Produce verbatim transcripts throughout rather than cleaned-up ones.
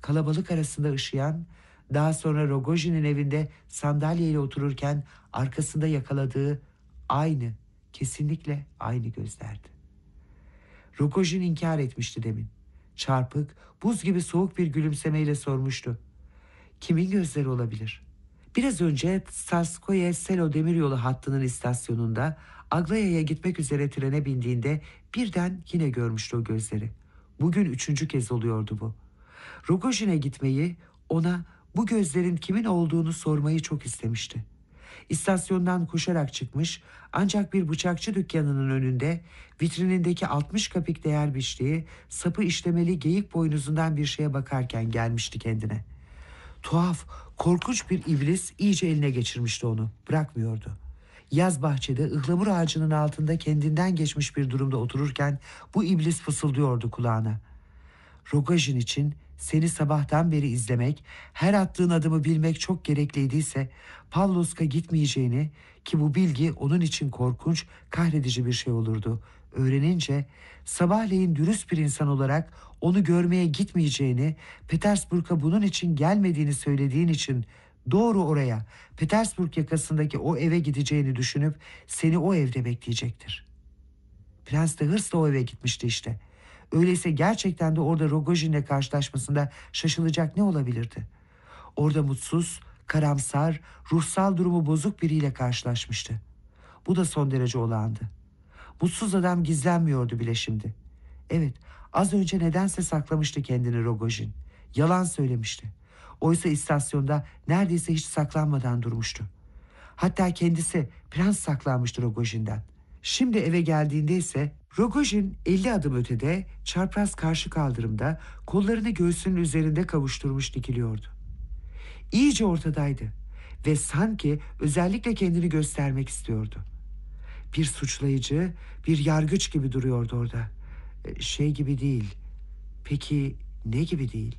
kalabalık arasında ışıyan, daha sonra Rogojin'in evinde sandalyeyle otururken arkasında yakaladığı aynı, kesinlikle aynı gözlerdi. Rogojin inkar etmişti demin. Çarpık, buz gibi soğuk bir gülümsemeyle sormuştu. Kimin gözleri olabilir? Biraz önce Tsarskoye Selo demiryolu hattının istasyonunda Aglaya'ya gitmek üzere trene bindiğinde birden yine görmüştü o gözleri. Bugün üçüncü kez oluyordu bu. Rogojin'e gitmeyi, ona bu gözlerin kimin olduğunu sormayı çok istemişti. İstasyondan koşarak çıkmış, ancak bir bıçakçı dükkanının önünde vitrinindeki altmış kapik değer biçtiği sapı işlemeli geyik boynuzundan bir şeye bakarken gelmişti kendine. Tuhaf, korkunç bir iblis iyice eline geçirmişti onu, bırakmıyordu. Yaz bahçede ıhlamur ağacının altında kendinden geçmiş bir durumda otururken bu iblis fısıldıyordu kulağına. Rogojin için seni sabahtan beri izlemek, her attığın adımı bilmek çok gerekliydiyse Pavlovsk'a gitmeyeceğini, ki bu bilgi onun için korkunç, kahredici bir şey olurdu, öğrenince sabahleyin dürüst bir insan olarak onu görmeye gitmeyeceğini, Petersburg'a bunun için gelmediğini söylediğin için doğru oraya, Petersburg yakasındaki o eve gideceğini düşünüp seni o evde bekleyecektir. Prens de hırsla o eve gitmişti işte. Öyleyse gerçekten de orada Rogojin'le karşılaşmasında şaşılacak ne olabilirdi? Orada mutsuz, karamsar, ruhsal durumu bozuk biriyle karşılaşmıştı. Bu da son derece olağandı. Mutsuz adam gizlenmiyordu bile şimdi. Evet, az önce nedense saklamıştı kendini Rogojin. Yalan söylemişti. Oysa istasyonda neredeyse hiç saklanmadan durmuştu. Hatta kendisi prens saklanmıştı Rogojin'den. Şimdi eve geldiğinde ise Rogojin elli adım ötede, çarpraz karşı kaldırımda, kollarını göğsünün üzerinde kavuşturmuş dikiliyordu. İyice ortadaydı ve sanki özellikle kendini göstermek istiyordu. Bir suçlayıcı, bir yargıç gibi duruyordu orada. Şey gibi değil. Peki ne gibi değil?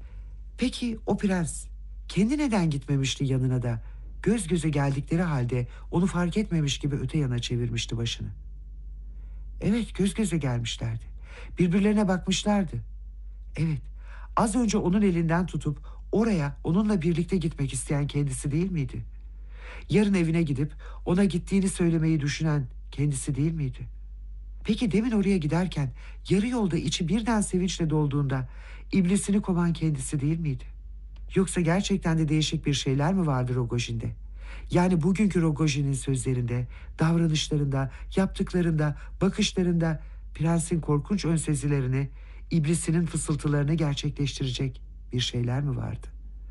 Peki o prens kendi neden gitmemişti yanına da, göz göze geldikleri halde onu fark etmemiş gibi öte yana çevirmişti başını? Evet, göz göze gelmişlerdi. Birbirlerine bakmışlardı. Evet, az önce onun elinden tutup oraya onunla birlikte gitmek isteyen kendisi değil miydi? Yarın evine gidip ona gittiğini söylemeyi düşünen kendisi değil miydi? Peki demin oraya giderken yarı yolda içi birden sevinçle dolduğunda iblisini kovan kendisi değil miydi? Yoksa gerçekten de değişik bir şeyler mi vardı Rogojin'de? Yani bugünkü Rogojin'in sözlerinde, davranışlarında, yaptıklarında, bakışlarında prensin korkunç önsezilerini, iblisinin fısıltılarını gerçekleştirecek bir şeyler mi vardı?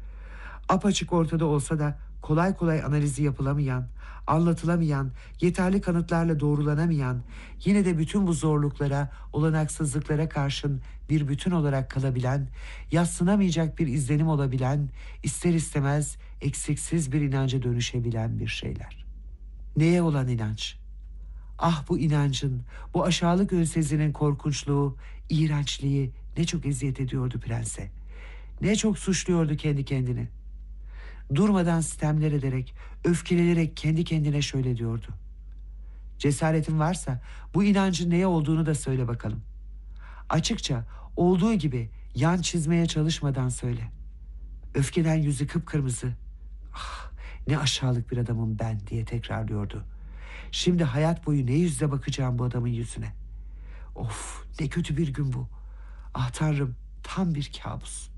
Apaçık ortada olsa da kolay kolay analizi yapılamayan, anlatılamayan, yeterli kanıtlarla doğrulanamayan, yine de bütün bu zorluklara, olanaksızlıklara karşın bir bütün olarak kalabilen, yadsınamayacak bir izlenim olabilen, ister istemez eksiksiz bir inanca dönüşebilen bir şeyler. Neye olan inanç? Ah, bu inancın, bu aşağılık önsezinin korkunçluğu, iğrençliği ne çok eziyet ediyordu prense. Ne çok suçluyordu kendi kendini. Durmadan sitemler ederek, öfkelenerek kendi kendine şöyle diyordu: cesaretin varsa bu inancın neye olduğunu da söyle bakalım. Açıkça, olduğu gibi yan çizmeye çalışmadan söyle. Öfkeden yüzü kıpkırmızı. Ah, ne aşağılık bir adamım ben diye tekrarlıyordu. Şimdi hayat boyu ne yüzle bakacağım bu adamın yüzüne. Of, ne kötü bir gün bu. Ah Tanrım, tam bir kabus.